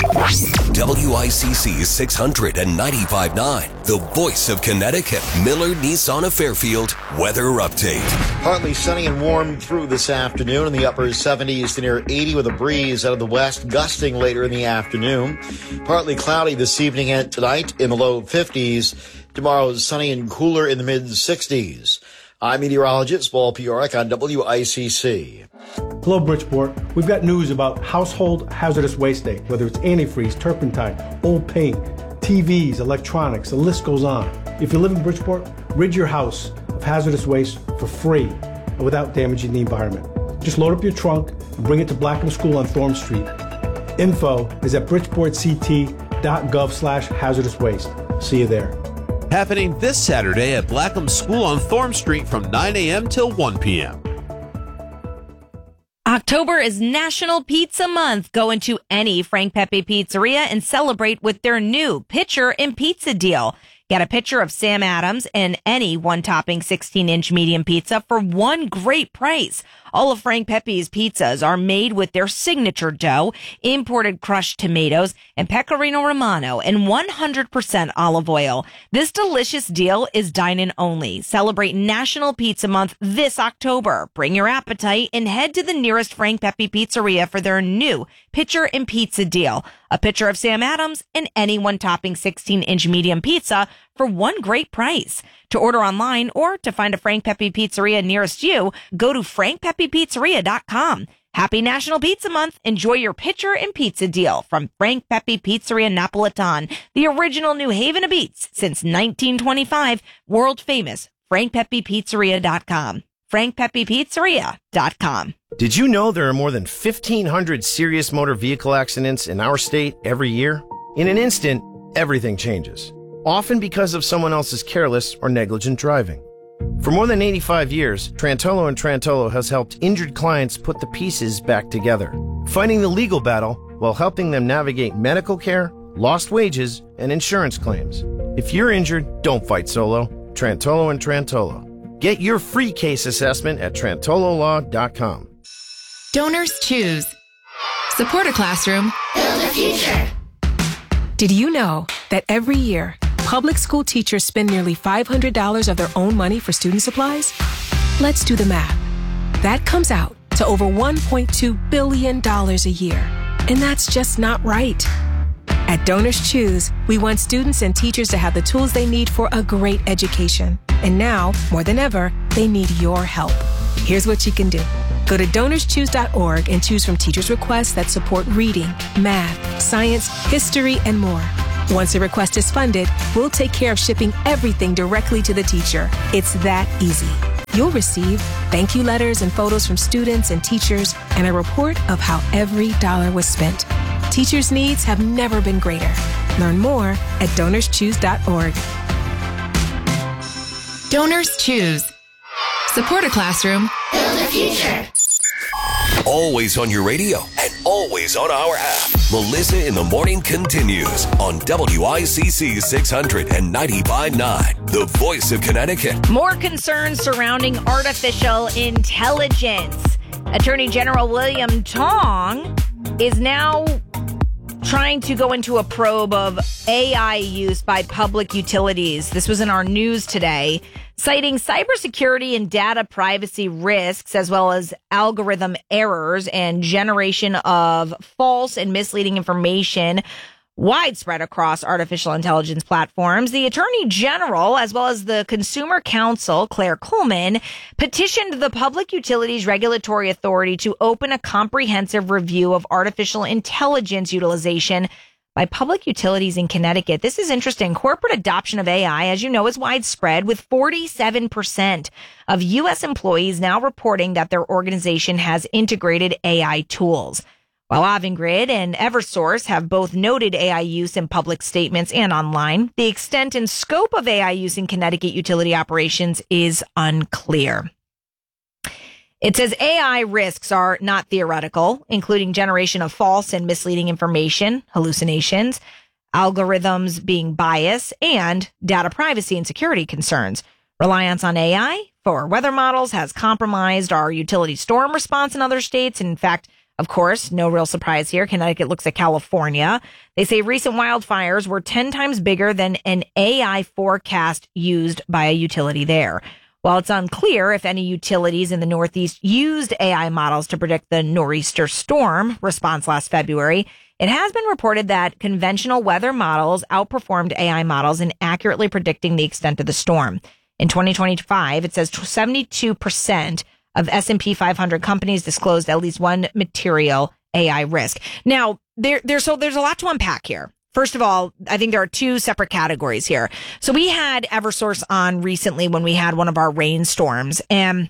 WICC 695.9, the voice of Connecticut. Miller Nissan of Fairfield weather update. Partly sunny and warm through this afternoon in the upper 70s to near 80 with a breeze out of the west, gusting later in the afternoon. Partly cloudy this evening and tonight in the low 50s. Tomorrow is sunny and cooler in the mid 60s. I'm meteorologist Paul Piorek on WICC. Hello, Bridgeport. We've got news about Household Hazardous Waste Day, whether it's antifreeze, turpentine, old paint, TVs, electronics, the list goes on. If you live in Bridgeport, rid your house of hazardous waste for free and without damaging the environment. Just load up your trunk and bring it to Blackham School on Thorne Street. Info is at bridgeportct.gov/hazardous waste. See you there. Happening this Saturday at Blackham School on Thorne Street from 9 a.m. till 1 p.m. October is National Pizza Month. Go into any Frank Pepe Pizzeria and celebrate with their new Pitcher and Pizza deal. Get a pitcher of Sam Adams and any one-topping 16-inch medium pizza for one great price. All of Frank Pepe's pizzas are made with their signature dough, imported crushed tomatoes, and pecorino romano, and 100% olive oil. This delicious deal is dine-in only. Celebrate National Pizza Month this October. Bring your appetite and head to the nearest Frank Pepe Pizzeria for their new Pitcher and Pizza deal. A pitcher of Sam Adams and any one-topping 16-inch medium pizza for one great price. To order online or to find a Frank Pepe Pizzeria nearest you, go to frankpepepizzeria.com. Happy National Pizza Month. Enjoy your pitcher and pizza deal from Frank Pepe Pizzeria Napolitan, the original New Haven of Eats since 1925. World famous frankpepepizzeria.com. frankpepepizzeria.com. Did you know there are more than 1,500 serious motor vehicle accidents in our state every year? In an instant, everything changes. Often because of someone else's careless or negligent driving. For more than 85 years, Trantolo & Trantolo has helped injured clients put the pieces back together, fighting the legal battle while helping them navigate medical care, lost wages, and insurance claims. If you're injured, don't fight solo. Trantolo & Trantolo. Get your free case assessment at trantololaw.com. Donors choose. Support a classroom. Build a future. Did you know that every year, public school teachers spend nearly $500 of their own money for student supplies? Let's do the math. That comes out to over $1.2 billion a year. And that's just not right. At Donors Choose, we want students and teachers to have the tools they need for a great education. And now, more than ever, they need your help. Here's what you can do. Go to DonorsChoose.org and choose from teachers' requests that support reading, math, science, history, and more. Once a request is funded, we'll take care of shipping everything directly to the teacher. It's that easy. You'll receive thank you letters and photos from students and teachers and a report of how every dollar was spent. Teachers' needs have never been greater. Learn more at DonorsChoose.org. Donors Choose. Support a classroom. Build a future. Always on your radio and always on our app. Melissa in the Morning continues on WICC 600 and 95.9, the voice of Connecticut. More concerns surrounding artificial intelligence. Attorney General William Tong is now trying to go into a probe of AI use by public utilities. This was in our news today, citing cybersecurity and data privacy risks, as well as algorithm errors and generation of false and misleading information widespread across artificial intelligence platforms. The Attorney General, as well as the Consumer Counsel, Claire Coleman, petitioned the Public Utilities Regulatory Authority to open a comprehensive review of artificial intelligence utilization by public utilities in Connecticut. This is interesting. Corporate adoption of AI, as you know, is widespread, with 47% of U.S. employees now reporting that their organization has integrated AI tools. While Avangrid and Eversource have both noted AI use in public statements and online, the extent and scope of AI use in Connecticut utility operations is unclear. It says AI risks are not theoretical, including generation of false and misleading information, hallucinations, algorithms being biased, and data privacy and security concerns. Reliance on AI for weather models has compromised our utility storm response in other states. In fact, of course, no real surprise here. Connecticut looks at California. They say recent wildfires were 10 times bigger than an AI forecast used by a utility there. While it's unclear if any utilities in the Northeast used AI models to predict the nor'easter storm response last February, it has been reported that conventional weather models outperformed AI models in accurately predicting the extent of the storm. In 2025, it says 72% of S&P 500 companies disclosed at least one material AI risk. Now, there's a lot to unpack here. First of all, I think there are two separate categories here. So we had Eversource on recently when we had one of our rainstorms, and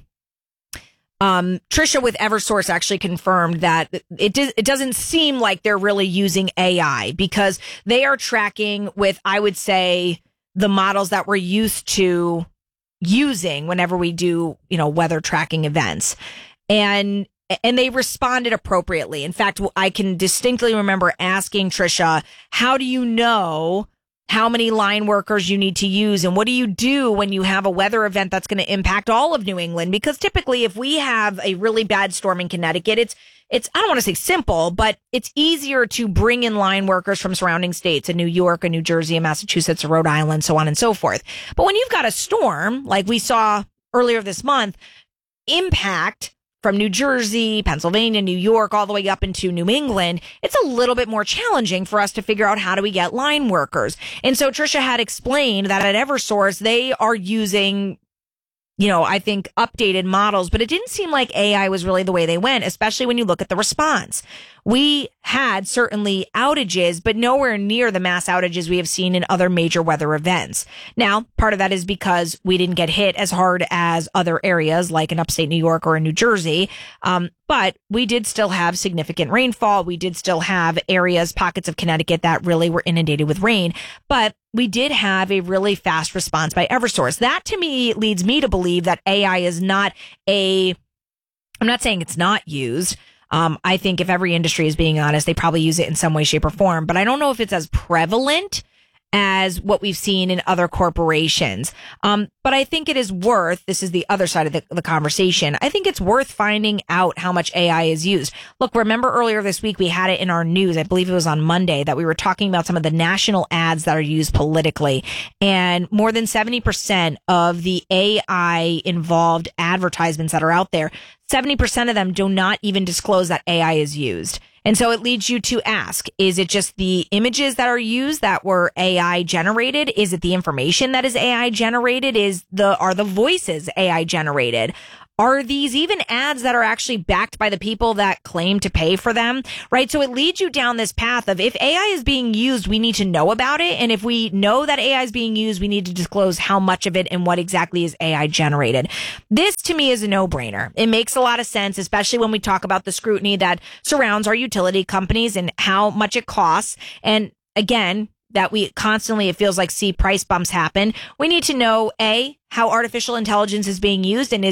Trisha with Eversource actually confirmed that it doesn't seem like they're really using AI, because they are tracking with, I would say, the models that we're used to using whenever we do, weather tracking events. And they responded appropriately. In fact, I can distinctly remember asking Trisha, how do you know how many line workers you need to use? And what do you do when you have a weather event that's going to impact all of New England? Because typically, if we have a really bad storm in Connecticut, it's I don't want to say simple, but it's easier to bring in line workers from surrounding states, in New York, and New Jersey, and Massachusetts, and Rhode Island, so on and so forth. But when you've got a storm, like we saw earlier this month, impact from New Jersey, Pennsylvania, New York, all the way up into New England, it's a little bit more challenging for us to figure out how do we get line workers. And so Trisha had explained that at Eversource, they are using, I think updated models, but it didn't seem like AI was really the way they went, especially when you look at the response. we had certainly outages, but nowhere near the mass outages we have seen in other major weather events. Now, part of that is because we didn't get hit as hard as other areas like in upstate New York or in New Jersey. But we did still have significant rainfall. We did still have areas, pockets of Connecticut that really were inundated with rain. But we did have a really fast response by Eversource. That to me leads me to believe that AI is not I'm not saying it's not used. I think if every industry is being honest, they probably use it in some way, shape, or form. But I don't know if it's as prevalent as what we've seen in other corporations. But I think it is worth, this is the other side of the conversation, I think it's worth finding out how much AI is used. Look, remember earlier this week, we had it in our news, I believe it was on Monday, that we were talking about some of the national ads that are used politically. And more than 70% of the AI-involved advertisements that are out there, 70% of them do not even disclose that AI is used. And so it leads you to ask, is it just the images that are used that were AI generated? Is it the information that is AI generated? Are the voices AI generated? Are these even ads that are actually backed by the people that claim to pay for them? Right. So it leads you down this path of if AI is being used, we need to know about it. And if we know that AI is being used, we need to disclose how much of it and what exactly is AI generated. This to me is a no-brainer. It makes a lot of sense, especially when we talk about the scrutiny that surrounds our utility companies and how much it costs. And again, that we constantly, it feels like, see price bumps happen. We need to know, A, how artificial intelligence is being used, and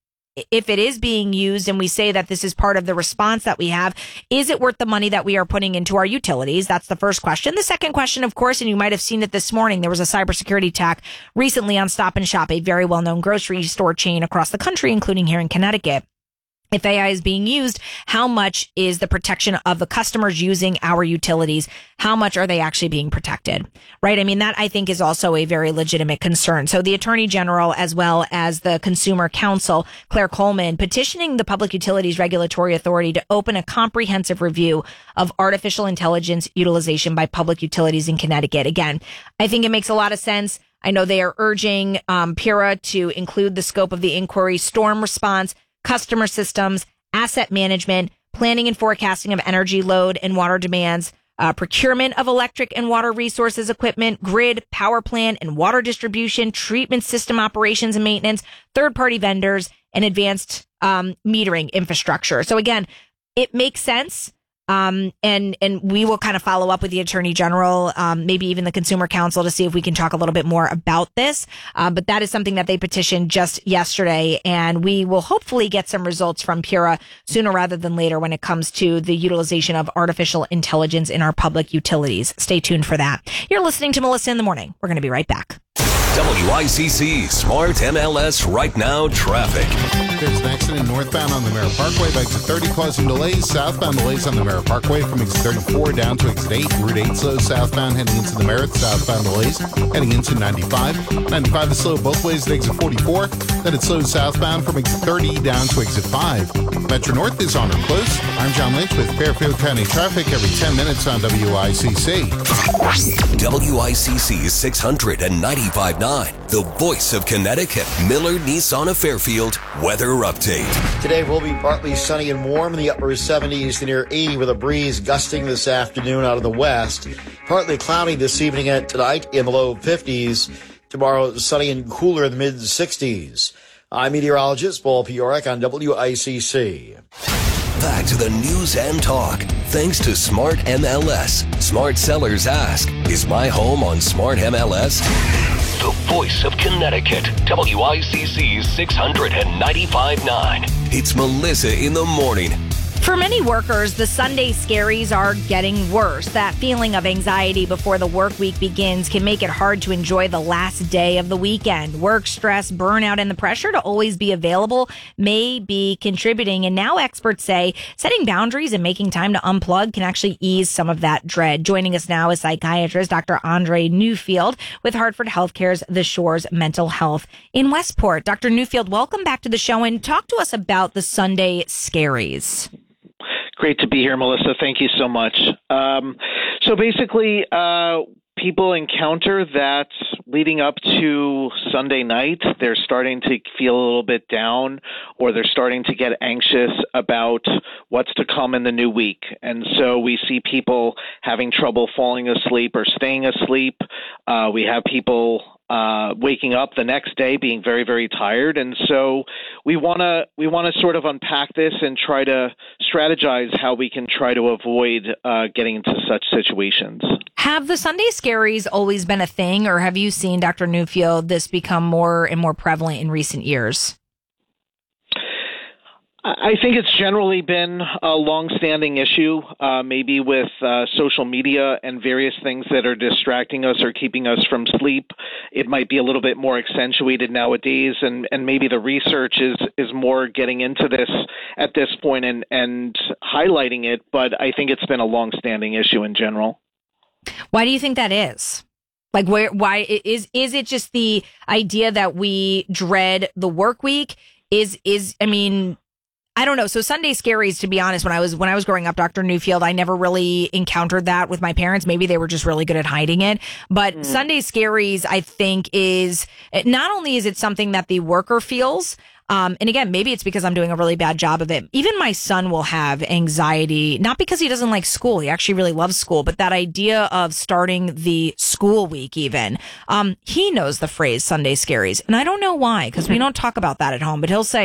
if it is being used and we say that this is part of the response that we have, is it worth the money that we are putting into our utilities? That's the first question. The second question, of course, and you might have seen it this morning, there was a cybersecurity attack recently on Stop and Shop, a very well-known grocery store chain across the country, including here in Connecticut. If AI is being used, how much is the protection of the customers using our utilities? How much are they actually being protected? Right? I mean, that I think is also a very legitimate concern. So the Attorney General, as well as the Consumer Counsel, Claire Coleman, petitioning the Public Utilities Regulatory Authority to open a comprehensive review of artificial intelligence utilization by public utilities in Connecticut. Again, I think it makes a lot of sense. I know they are urging PURA to include the scope of the inquiry, storm response, customer systems, asset management, planning and forecasting of energy load and water demands, procurement of electric and water resources equipment, grid, power plant and water distribution, treatment system operations and maintenance, third-party vendors, and advanced metering infrastructure. So again, it makes sense. And we will kind of follow up with the Attorney General, maybe even the Consumer Counsel, to see if we can talk a little bit more about this. But that is something that they petitioned just yesterday, and we will hopefully get some results from PURA sooner rather than later when it comes to the utilization of artificial intelligence in our public utilities. Stay tuned for that. You're listening to Melissa in the Morning. We're going to be right back. WICC Smart MLS Right Now traffic. There's an accident northbound on the Merritt Parkway by exit 30 causing delays. Southbound delays on the Merritt Parkway from exit 34 down to exit 8. Route 8 slow southbound heading into the Merritt. Southbound delays heading into 95. 95 is slow both ways at exit 44. Then it's slow southbound from exit 30 down to exit 5. Metro North is on or close. I'm John Lynch with Fairfield County traffic every 10 minutes on WICC. WICC 695.9, the voice of Connecticut. Miller Nissan of Fairfield weather update. Today will be partly sunny and warm in the upper 70s to near 80 with a breeze gusting this afternoon out of the west. Partly cloudy this evening and tonight in the low 50s. Tomorrow sunny and cooler in the mid 60s. I'm meteorologist Paul Piorek on WICC. Back to the news and talk. Thanks to Smart MLS. Smart sellers ask, is my home on Smart MLS? The voice of Connecticut. WICC 695.9. It's Melissa in the Morning. For many workers, the Sunday scaries are getting worse. That feeling of anxiety before the work week begins can make it hard to enjoy the last day of the weekend. Work stress, burnout, and the pressure to always be available may be contributing. And now experts say setting boundaries and making time to unplug can actually ease some of that dread. Joining us now is psychiatrist Dr. Andre Newfield with Hartford Healthcare's The Shores Mental Health in Westport. Dr. Newfield, welcome back to the show and talk to us about the Sunday scaries. Great to be here, Melissa. Thank you so much. So basically, people encounter that leading up to Sunday night, they're starting to feel a little bit down, or they're starting to get anxious about what's to come in the new week. And so we see people having trouble falling asleep or staying asleep. We have people waking up the next day being very, very tired. And so we want to sort of unpack this and try to strategize how we can try to avoid getting into such situations. Have the Sunday scaries always been a thing, or have you seen, Dr. Newfield, this become more and more prevalent in recent years? I think it's generally been a longstanding issue, maybe with social media and various things that are distracting us or keeping us from sleep. It might be a little bit more accentuated nowadays, and maybe the research is more getting into this at this point and highlighting it, but I think it's been a longstanding issue in general. Why do you think that is? Like, why is it just the idea that we dread the work week? I don't know. So Sunday scaries, to be honest, when I was growing up, Dr. Newfield, I never really encountered that with my parents. Maybe they were just really good at hiding it. But Sunday scaries, I think, is not only is it something that the worker feels, and again, maybe it's because I'm doing a really bad job of it. Even my son will have anxiety, not because he doesn't like school. He actually really loves school, but that idea of starting the school week even. He knows the phrase Sunday scaries. And I don't know why, because we don't talk about that at home, but he'll say,